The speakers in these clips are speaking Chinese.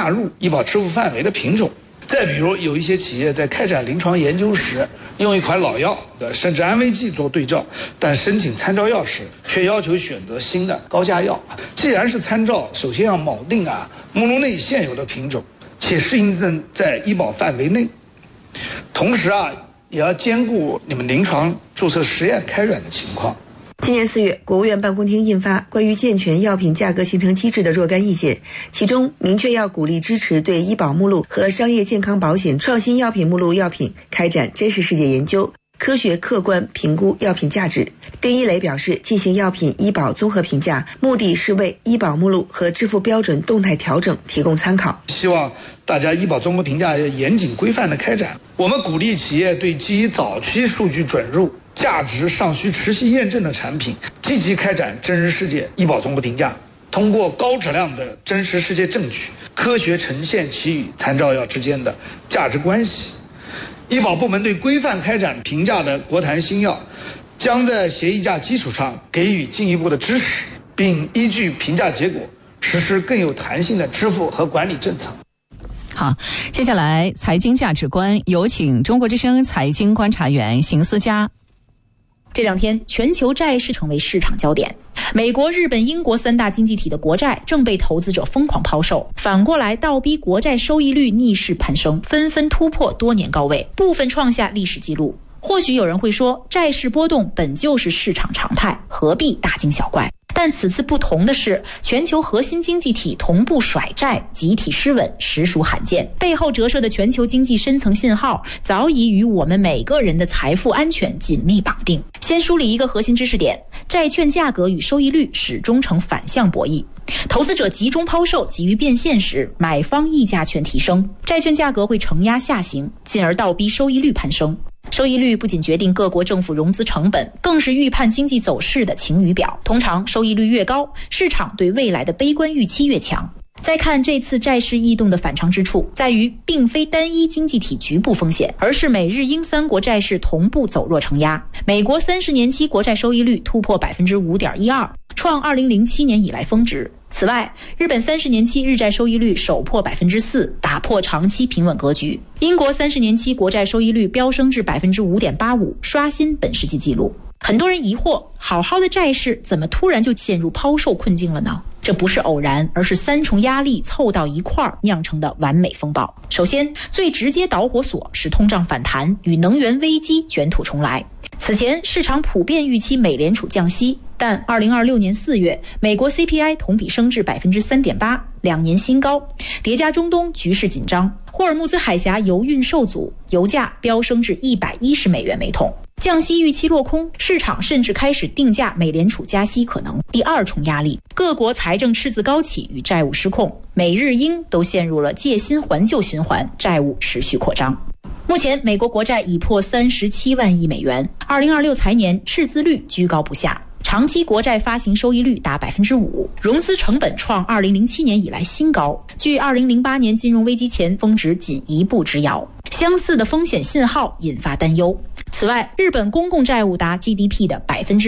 纳入医保支付范围的品种。再比如，有一些企业在开展临床研究时，用一款老药甚至安慰剂做对照，但申请参照药时却要求选择新的高价药。既然是参照，首先要铆定目录内现有的品种，且适应在医保范围内。同时也要兼顾你们临床注册实验开展的情况。 今年4月，国务院办公厅印发关于健全药品价格形成机制的若干意见，其中明确要鼓励支持对医保目录和商业健康保险创新药品目录药品开展真实世界研究，科学客观评估药品价值。丁一磊表示，进行药品医保综合评价，目的是为医保目录和支付标准动态调整提供参考。 希望大家医保综合评价要严谨规范的开展。我们鼓励企业对基于早期数据准入、价值尚需持续验证的产品，积极开展真实世界医保综合评价，通过高质量的真实世界证据，科学呈现其与参照药之间的价值关系。医保部门对规范开展评价的国谈新药，将在协议价基础上给予进一步的支持，并依据评价结果实施更有弹性的支付和管理政策。 好，接下来财经价值观，有请中国之声财经观察员邢思佳。 这两天，全球债市成为市场焦点。美国、日本、英国3大经济体的国债正被投资者疯狂抛售，反过来倒逼国债收益率逆势攀升，纷纷突破多年高位，部分创下历史纪录。或许有人会说，债市波动本就是市场常态，何必大惊小怪？但此次不同的是，全球核心经济体同步甩债，集体失稳，实属罕见。背后折射的全球经济深层信号，早已与我们每个人的财富安全紧密绑定。先梳理一个核心知识点：债券价格与收益率始终呈反向博弈。投资者集中抛售急于变现时，买方溢价权提升，债券价格会承压下行，进而倒逼收益率攀升。收益率不仅决定各国政府融资成本，更是预判经济走势的晴雨表。通常收益率越高，市场对未来的悲观预期越强。再看这次债市异动的反常之处，在于并非单一经济体局部风险，而是美日英3国债市同步走弱承压。美国30年期国债收益率突破 5.12%， 创2007年以来峰值。此外，日本30年期日债收益率首破 4%， 打破长期平稳格局。英国30年期国债收益率飙升至 5.85%， 刷新本世纪纪录。很多人疑惑，好好的债市怎么突然就陷入抛售困境了呢？这不是偶然，而是3重压力凑到一块儿酿成的完美风暴。首先，最直接导火索是通胀反弹与能源危机卷土重来。此前市场普遍预期美联储降息，但2026年4月，美国 CPI 同比升至 3.8%，2年新高。叠加中东局势紧张，霍尔木兹海峡油运受阻，油价飙升至110美元每桶。降息预期落空，市场甚至开始定价美联储加息可能。第2重压力，各国财政赤字高企与债务失控，美日英都陷入了借新还旧循环，债务持续扩张。目前美国国债已破37万亿美元，2026财年赤字率居高不下，长期国债发行收益率达 5%， 融资成本创2007年以来新高，距2008年金融危机前峰值仅一步之遥。相似的风险信号引发担忧。此外，日本公共债务达 GDP 的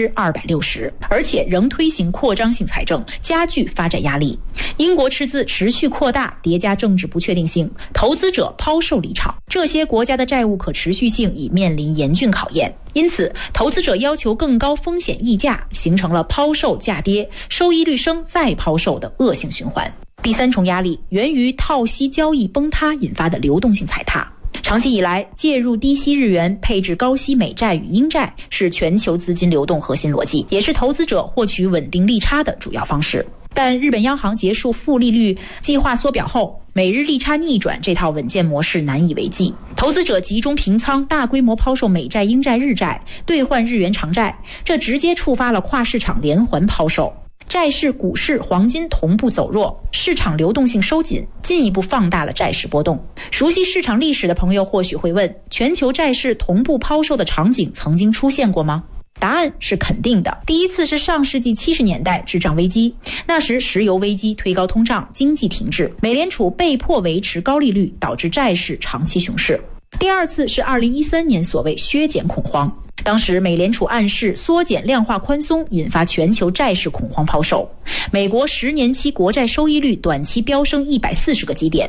260%， 而且仍推行扩张性财政，加剧发债压力。英国赤字持续扩大，叠加政治不确定性，投资者抛售离场，这些国家的债务可持续性已面临严峻考验。因此，投资者要求更高风险溢价，形成了抛售价跌、收益率升再抛售的恶性循环。第3重压力源于套息交易崩塌引发的流动性踩踏。长期以来，介入低息日元，配置高息美债与英债是全球资金流动核心逻辑，也是投资者获取稳定利差的主要方式。但日本央行结束负利率计划缩表后，美日利差逆转这套稳健模式难以为继，投资者集中平仓，大规模抛售美债、英债、日债，兑换日元长债，这直接触发了跨市场连环抛售。债市、股市、黄金同步走弱，市场流动性收紧，进一步放大了债市波动。熟悉市场历史的朋友或许会问，全球债市同步抛售的场景曾经出现过吗？答案是肯定的。第一次是上世纪70年代滞胀危机，那时石油危机推高通胀，经济停滞，美联储被迫维持高利率，导致债市长期熊市。第二次是2013年所谓削减恐慌，当时美联储暗示缩减量化宽松，引发全球债市恐慌抛售，美国10年期国债收益率短期飙升140个基点，